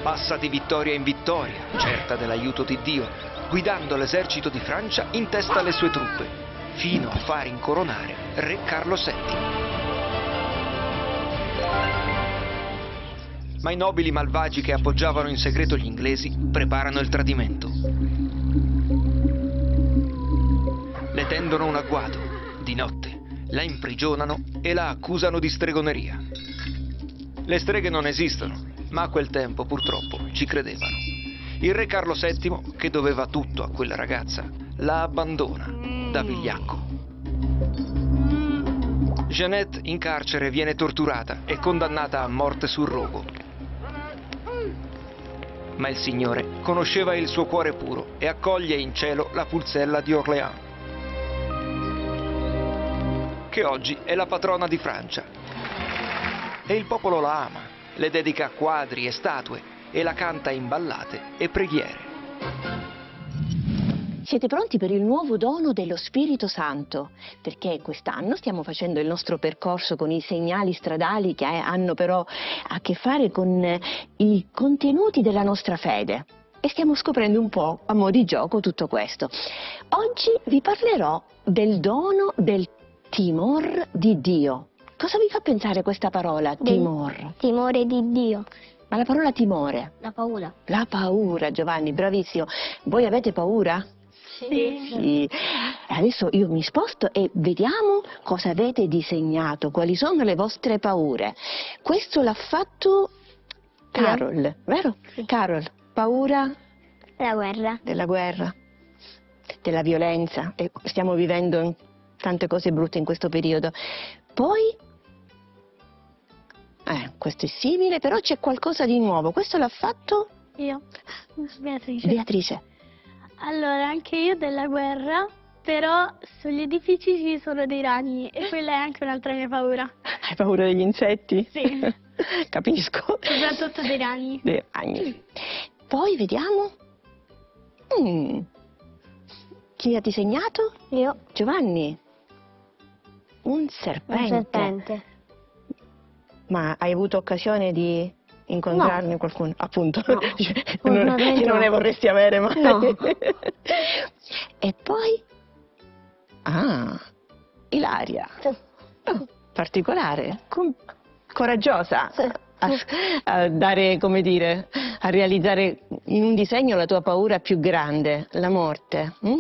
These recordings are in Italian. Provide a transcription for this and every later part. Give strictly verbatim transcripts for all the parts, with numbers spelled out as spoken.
passa di vittoria in vittoria, certa dell'aiuto di Dio, guidando l'esercito di Francia in testa alle sue truppe, fino a far incoronare re Carlo settimo. Ma i nobili malvagi che appoggiavano in segreto gli inglesi preparano il tradimento. Le tendono un agguato, di notte, la imprigionano e la accusano di stregoneria. Le streghe non esistono, ma a quel tempo purtroppo ci credevano. Il re Carlo settimo, che doveva tutto a quella ragazza, la abbandona da vigliacco. Jeannette in carcere viene torturata e condannata a morte sul rogo. Ma il Signore conosceva il suo cuore puro e accoglie in cielo la Pulzella di Orléans, che oggi è la patrona di Francia. E il popolo la ama, le dedica quadri e statue e la canta in ballate e preghiere. Siete pronti per il nuovo dono dello Spirito Santo? Perché quest'anno stiamo facendo il nostro percorso con i segnali stradali che hanno però a che fare con i contenuti della nostra fede. E stiamo scoprendo un po' a mo' di gioco tutto questo. Oggi vi parlerò del dono del timor di Dio. Cosa vi fa pensare questa parola, timor? Timore di Dio. Ma la parola timore? La paura. La paura, Giovanni, bravissimo. Voi avete paura? Sì. Sì. Adesso io mi sposto e vediamo cosa avete disegnato, quali sono le vostre paure. Questo l'ha fatto Carol, vero? Sì. Carol, paura La guerra. della guerra, della violenza, e stiamo vivendo tante cose brutte in questo periodo. Poi, eh, questo è simile, però c'è qualcosa di nuovo. Questo l'ha fatto Io, Beatrice. Beatrice. Allora, anche io della guerra, però sugli edifici ci sono dei ragni e quella è anche un'altra mia paura. Hai paura degli insetti? Sì. Capisco. Soprattutto dei ragni. Dei ragni. Poi vediamo. Mm. Chi ha disegnato? Io. Giovanni. Un serpente. Un serpente. Ma hai avuto occasione di incontrarne No. qualcuno? Appunto. No. non, Fortunatamente non ne no. vorresti avere mai. No. E poi. Ah, Ilaria. Oh, particolare. Com- coraggiosa. Sì. A, a dare, come dire, a realizzare in un disegno la tua paura più grande, la morte. Mm?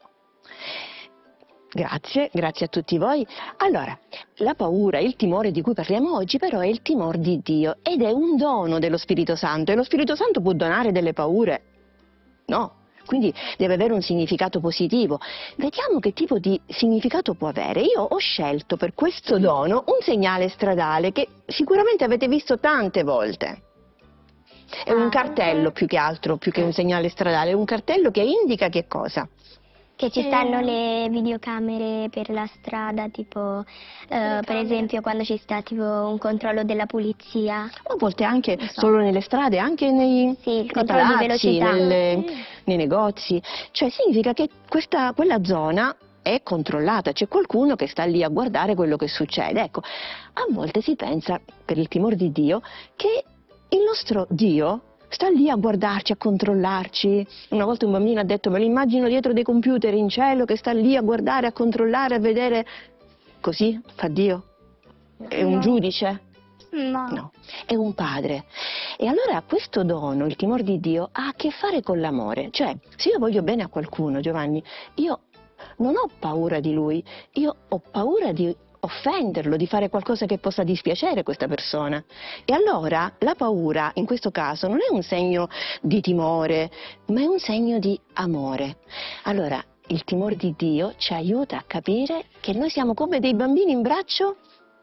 Grazie, grazie a tutti voi. Allora, la paura, il timore di cui parliamo oggi però è il timore di Dio ed è un dono dello Spirito Santo. E lo Spirito Santo può donare delle paure? No. Quindi deve avere un significato positivo. Vediamo che tipo di significato può avere. Io ho scelto per questo dono un segnale stradale che sicuramente avete visto tante volte. È un cartello più che altro, più che un segnale stradale, è un cartello che indica che cosa? Che ci Eh. stanno le videocamere per la strada, tipo eh, per esempio quando ci sta tipo un controllo della polizia. A volte anche Non so. solo nelle strade, anche nei, Sì, il nei controllo di palazzi, velocità. nelle- Sì. nei negozi. Cioè significa che questa, quella zona è controllata, c'è qualcuno che sta lì a guardare quello che succede. Ecco, a volte si pensa, per il timore di Dio, che il nostro Dio sta lì a guardarci, a controllarci. Una volta un bambino ha detto: me lo immagino dietro dei computer in cielo che sta lì a guardare, a controllare, a vedere. Così fa Dio? È un No. giudice? No. No, è un padre. E allora questo dono, il timore di Dio, ha a che fare con l'amore. Cioè, se io voglio bene a qualcuno, Giovanni, io non ho paura di lui, io ho paura di offenderlo, di fare qualcosa che possa dispiacere questa persona. E allora la paura, in questo caso, non è un segno di timore, ma è un segno di amore. Allora, il timore di Dio ci aiuta a capire che noi siamo come dei bambini in braccio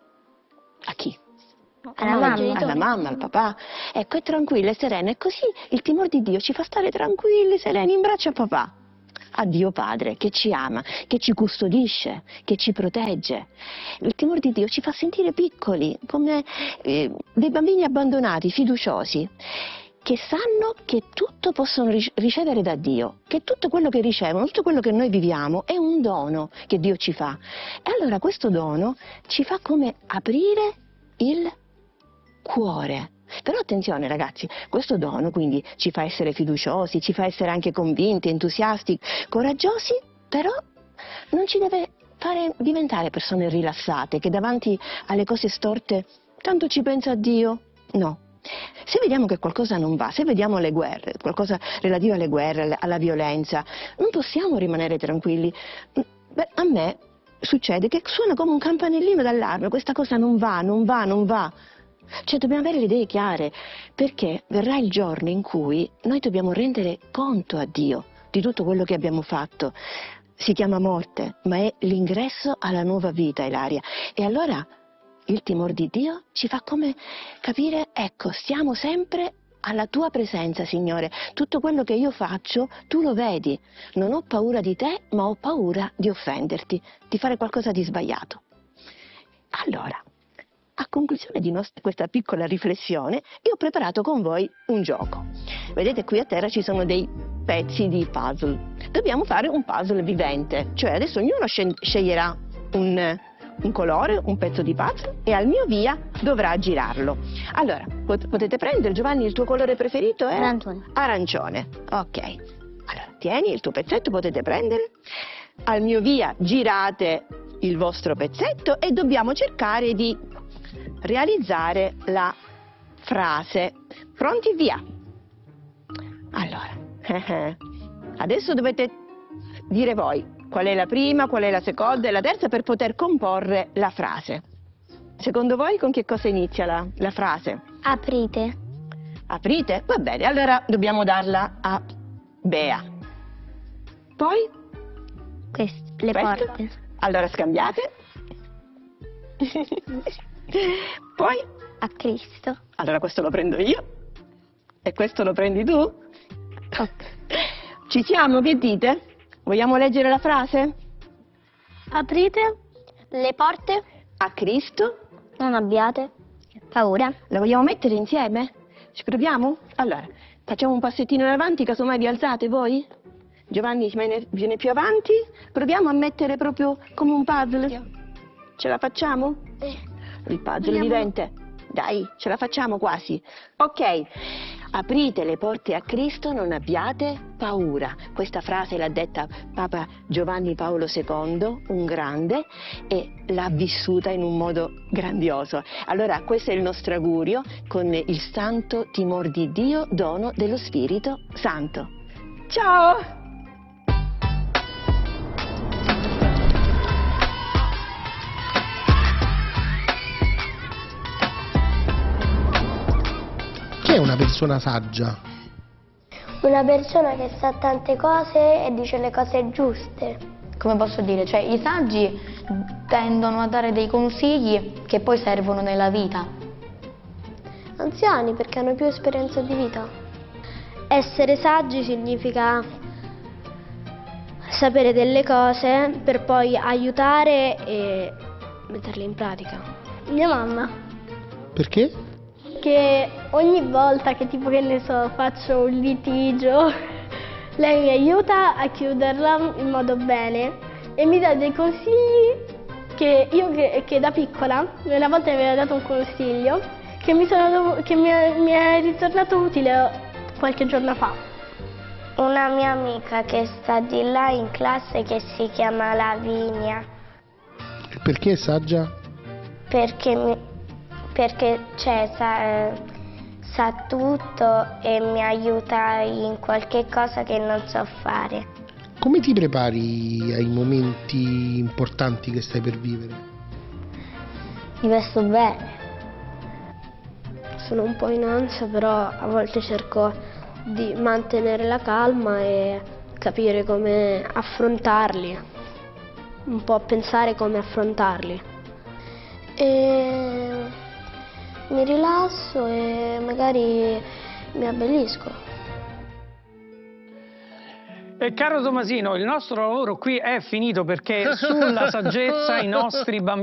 a chi? Alla mamma. Alla mamma, al papà. Ecco, è tranquilla e serena. E così il timore di Dio ci fa stare tranquilli, sereni, in braccio a papà. A Dio Padre, che ci ama, che ci custodisce, che ci protegge. Il timore di Dio ci fa sentire piccoli, come eh, dei bambini abbandonati, fiduciosi, che sanno che tutto possono ric- ricevere da Dio, che tutto quello che ricevono, tutto quello che noi viviamo è un dono che Dio ci fa. E allora questo dono ci fa come aprire il cuore. Però attenzione ragazzi, questo dono quindi ci fa essere fiduciosi, ci fa essere anche convinti, entusiasti, coraggiosi, però non ci deve fare diventare persone rilassate, che davanti alle cose storte tanto ci pensa Dio. No. Se vediamo che qualcosa non va, se vediamo le guerre, qualcosa relativo alle guerre, alla violenza, non possiamo rimanere tranquilli. Beh, a me succede che suona come un campanellino d'allarme, questa cosa non va, non va, non va. Cioè dobbiamo avere le idee chiare, perché verrà il giorno in cui noi dobbiamo rendere conto a Dio di tutto quello che abbiamo fatto. Si chiama morte, ma è l'ingresso alla nuova vita, Ilaria. E allora il timore di Dio ci fa come capire, ecco, stiamo sempre alla tua presenza, Signore. Tutto quello che io faccio, tu lo vedi. Non ho paura di te, ma ho paura di offenderti, di fare qualcosa di sbagliato. Allora, a conclusione di nost- questa piccola riflessione, io ho preparato con voi un gioco. Vedete qui a terra ci sono dei pezzi di puzzle. Dobbiamo fare un puzzle vivente, cioè adesso ognuno scel- sceglierà un... un colore, un pezzo di puzzle e al mio via dovrà girarlo. Allora, pot- potete prendere, Giovanni, il tuo colore preferito è? Arancione. Arancione, ok. Allora, tieni il tuo pezzetto, potete prendere. Al mio via girate il vostro pezzetto e dobbiamo cercare di realizzare la frase. Pronti, via. Allora, adesso dovete dire voi qual è la prima, qual è la seconda e la terza per poter comporre la frase. Secondo voi con che cosa inizia la, la frase? Aprite. Aprite? Va bene, allora dobbiamo darla a Bea. Poi? Queste, le Questo? porte. Allora scambiate. Poi? A Cristo. Allora questo lo prendo io. E questo lo prendi tu? Ci siamo, che dite? Vogliamo leggere la frase? Aprite Le porte. A Cristo. Non abbiate paura. La vogliamo mettere insieme? Ci proviamo? Allora, facciamo un passettino in avanti, casomai vi alzate voi? Giovanni viene, viene più avanti. Proviamo a mettere proprio come un puzzle. Ce la facciamo? Il puzzle vivente. Dai, ce la facciamo quasi. Ok. Aprite le porte a Cristo, non abbiate paura. Questa frase l'ha detta Papa Giovanni Paolo secondo, un grande, e l'ha vissuta in un modo grandioso. Allora, questo è il nostro augurio con il santo timor di Dio, dono dello Spirito Santo. Ciao! Chi è una persona saggia? Una persona che sa tante cose e dice le cose giuste. Come posso dire, cioè i saggi tendono a dare dei consigli che poi servono nella vita. Anziani, perché hanno più esperienza di vita. Essere saggi significa sapere delle cose per poi aiutare e metterle in pratica. mia mamma, Perché? che ogni volta che tipo che ne so faccio un litigio, lei mi aiuta a chiuderla in modo bene e mi dà dei consigli che io che, che da piccola, una volta mi aveva dato un consiglio che mi, sono, che mi, è, mi è ritornato utile qualche giorno fa. Una mia amica che sta di là in classe che si chiama Lavinia, E perché è saggia? perché, mi, perché cioè, sa, eh, sa tutto e mi aiuta in qualche cosa che non so fare. Come ti prepari ai momenti importanti che stai per vivere? Mi vesto bene. Sono un po' in ansia, però a volte cerco di mantenere la calma e capire come affrontarli, un po' pensare come affrontarli. E mi rilasso e magari mi abbellisco. E caro Tomasino, il nostro lavoro qui è finito perché sulla saggezza i nostri bambini